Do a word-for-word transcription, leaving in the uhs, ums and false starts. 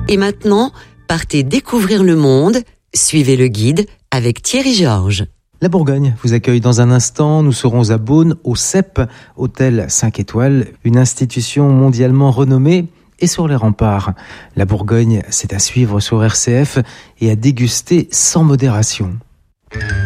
Et maintenant, partez découvrir le monde. Suivez le guide avec Thierry Georges. La Bourgogne vous accueille dans un instant. Nous serons à Beaune, au C E P, hôtel cinq étoiles, une institution mondialement renommée. Et sur les remparts, la Bourgogne, c'est à suivre sur R C F et à déguster sans modération.